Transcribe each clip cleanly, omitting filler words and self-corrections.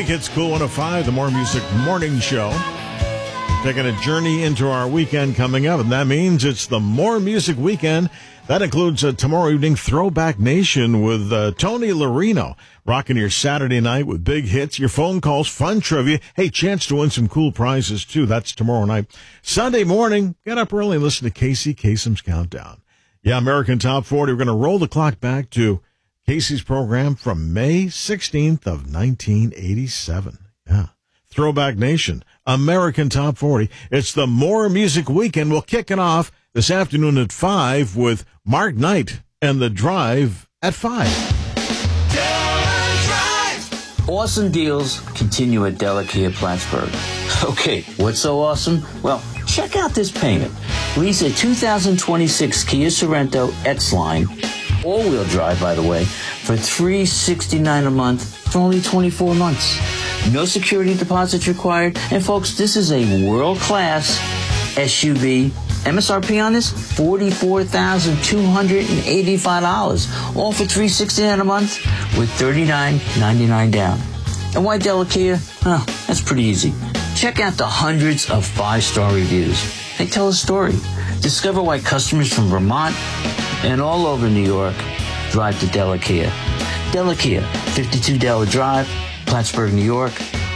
Big Hits Cool 105, the More Music Morning Show. Taking a journey into our weekend coming up, and that means it's the More Music Weekend. That includes tomorrow evening Throwback Nation with Tony Larino, rocking your Saturday night with big hits, your phone calls, fun trivia. Hey, chance to win some cool prizes, too. That's tomorrow night. Sunday morning, get up early and listen to Casey Kasem's Countdown. Yeah, American Top 40. We're going to roll the clock back to Casey's program from May 16th of 1987. Yeah. Throwback Nation, American Top 40. It's the More Music Weekend. We'll kick it off this afternoon at 5 with Mark Knight and The Drive at 5. Awesome deals continue at Della Kia Plattsburgh. Okay, what's so awesome? Well, check out this payment. Lease a 2026 Kia Sorento X-Line, all-wheel drive, by the way, for $369 a month for only 24 months. No security deposits required. And, folks, this is a world-class SUV. MSRP on this, $44,285, all for $369 a month with $39.99 down. And why Della Kia? Well, that's pretty easy. Check out the hundreds of 5-star reviews. They tell a story. Discover why customers from Vermont and all over New York drive to Della Kia. Della Kia, 52 Della Drive, Plattsburgh, New York,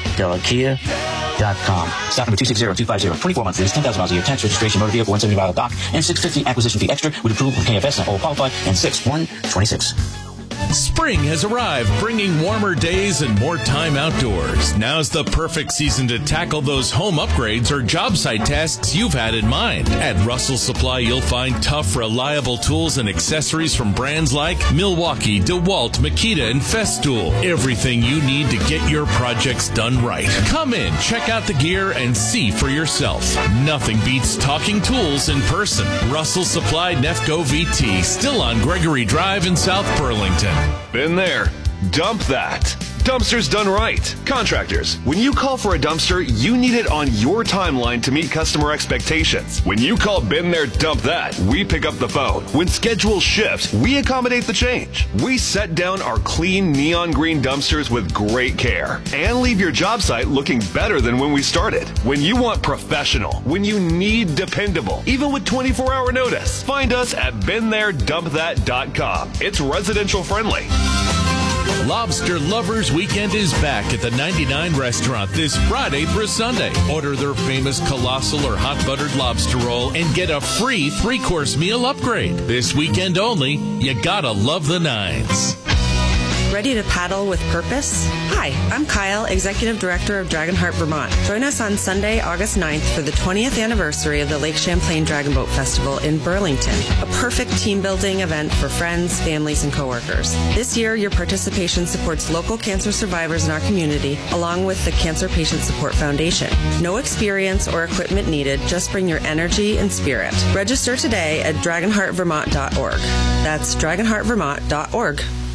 DellaKia.com. Stock number 260250. 24 months lease, 10,000 miles a year. Tax registration, motor vehicle, $175 dock, and $650 acquisition fee extra with approval from KFS and all qualified, and 6/1/26. Spring has arrived, bringing warmer days and more time outdoors. Now's the perfect season to tackle those home upgrades or job site tasks you've had in mind. At Russell Supply, you'll find tough, reliable tools and accessories from brands like Milwaukee, DeWalt, Makita, and Festool. Everything you need to get your projects done right. Come in, check out the gear, and see for yourself. Nothing beats talking tools in person. Russell Supply Nefco VT, still on Gregory Drive in South Burlington. Been there. Dump that. Dumpsters done right. Contractors, when you call for a dumpster, you need it on your timeline to meet customer expectations. When you call Been There, Dump That, we pick up the phone. When schedules shift, we accommodate the change. We set down our clean neon green dumpsters with great care and leave your job site looking better than when we started. When you want professional, when you need dependable, even with 24-hour notice, find us at BeenThereDumpThat.com. It's residential friendly. Lobster Lovers Weekend is back at the 99 restaurant this Friday through Sunday. Order their famous colossal or hot buttered lobster roll and get a free 3-course meal upgrade. This weekend only, you gotta love the nines. Ready to paddle with purpose? Hi, I'm Kyle, Executive Director of Dragonheart Vermont. Join us on Sunday, August 9th for the 20th anniversary of the Lake Champlain Dragon Boat Festival in Burlington, a perfect team-building event for friends, families, and coworkers. This year, your participation supports local cancer survivors in our community, along with the Cancer Patient Support Foundation. No experience or equipment needed, just bring your energy and spirit. Register today at dragonheartvermont.org. That's dragonheartvermont.org.